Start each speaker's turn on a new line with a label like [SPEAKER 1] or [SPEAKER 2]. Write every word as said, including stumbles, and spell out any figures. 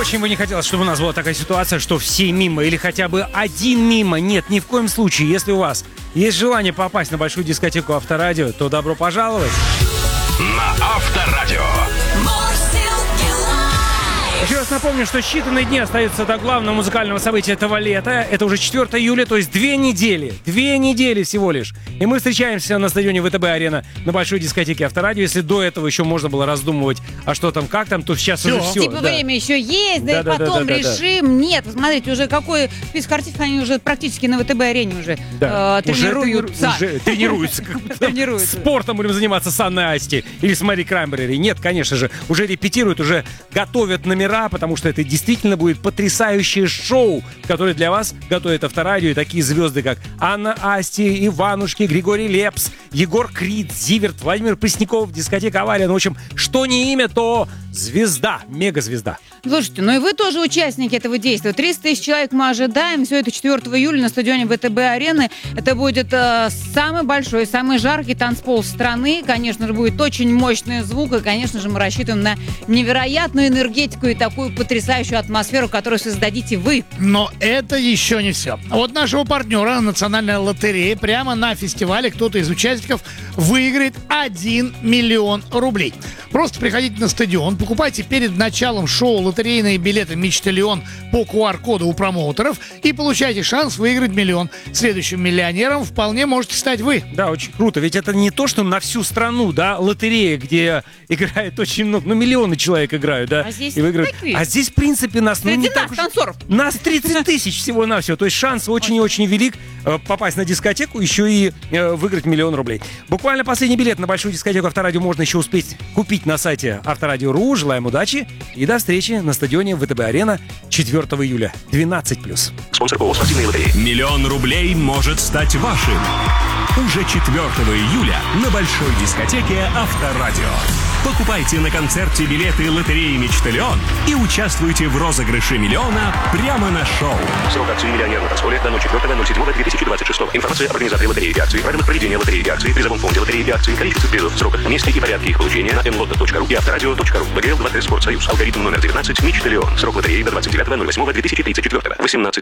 [SPEAKER 1] очень бы не хотелось, чтобы у нас была такая ситуация, что все мимо или хотя бы один мимо. Нет, ни в коем случае. Если у вас есть желание попасть на большую дискотеку Авторадио, то добро пожаловать.
[SPEAKER 2] На Авторадио.
[SPEAKER 1] Еще раз напомню, что считанные дни остаются до главного музыкального события этого лета. Это уже четвёртого июля, то есть две недели. Две недели всего лишь. И мы встречаемся на стадионе ВТБ-арена на большой дискотеке Авторадио. Если до этого еще можно было раздумывать, а что там, как там, то сейчас все. уже все.
[SPEAKER 3] Типа
[SPEAKER 1] да.
[SPEAKER 3] время еще есть, да,
[SPEAKER 1] да
[SPEAKER 3] и
[SPEAKER 1] да,
[SPEAKER 3] потом
[SPEAKER 1] да, да,
[SPEAKER 3] решим. Да. Нет, посмотрите, уже какой список артистов, они уже практически на ВТБ-арене уже
[SPEAKER 1] да.
[SPEAKER 3] э, тренируются.
[SPEAKER 1] Уже тренируются.
[SPEAKER 3] Тренируются.
[SPEAKER 1] Спортом будем заниматься с Анной Асти или с Мари Краймбрери. Нет, конечно же, уже репетируют, уже готовят номера, потому что это действительно будет потрясающее шоу, которое для вас готовит Авторадио. И такие звезды, как Анна Асти, Иванушки, Григорий Лепс, Егор Крид, Зиверт, Владимир Пресняков, дискотека «Авария». Ну, в общем, что не имя, то звезда, мегазвезда.
[SPEAKER 3] Слушайте, ну и вы тоже участники этого действия. триста тысяч человек мы ожидаем. Все это четвёртого июля на стадионе ВТБ-арены. Это будет э, самый большой, самый жаркий танцпол страны. Конечно же, будет очень мощный звук. И, конечно же, мы рассчитываем на невероятную энергетику и такую потрясающую атмосферу, которую создадите вы.
[SPEAKER 4] Но это еще не все. Вот нашего партнера, Национальная лотерея, прямо на фестивале кто-то из участников выиграет один миллион рублей. Просто приходите на стадион, покупайте перед началом шоу лотерейные билеты «Мечталион» по ку ар-коду у промоутеров и получайте шанс выиграть миллион. Следующим миллионером вполне можете стать вы.
[SPEAKER 1] Да, очень круто. Ведь это не то, что на всю страну, да, лотерея, где играет очень много, ну, миллионы человек играют, да.
[SPEAKER 3] А здесь
[SPEAKER 1] и выиграют.
[SPEAKER 3] такие.
[SPEAKER 1] А здесь, в принципе, нас, ну,
[SPEAKER 3] Среди
[SPEAKER 1] не
[SPEAKER 3] нас,
[SPEAKER 1] так уж...
[SPEAKER 3] танцоров.
[SPEAKER 1] Нас тридцать тысяч всего-навсего. То есть шанс очень и очень велик э, попасть на дискотеку, еще и э, выиграть миллион рублей. Буквально последний билет на большую дискотеку Авторадио можно еще успеть купить на сайте авторадио точка ру. Желаем удачи и до встречи на стадионе ВТБ-арена четвёртого июля. двенадцать плюс.
[SPEAKER 2] Спонсор ООО «Спортивные лотереи». Миллион рублей может стать вашим. Уже четвёртого июля на большой дискотеке Авторадио. Покупайте на концерте билеты лотереи «Мечталион» и участвуйте в розыгрыше миллиона прямо на шоу. Срок акции «Миллионер» на танцполе до четвёртого ноль седьмого две тысячи двадцать шестого. Информация об организаторе лотереи и акции, правилах проведения лотереи и акции, призовом фонде лотереи и акции, количестве призов, сроках, месте и порядке их получения на эм лото точка ру и авторадио точка ру. БГЛ два тэ Спортсоюз. Алгоритм номер девятнадцать «Мечталион». Срок лотереи до двадцать девятого ноль восьмого две тысячи тридцать четвёртого. восемнадцать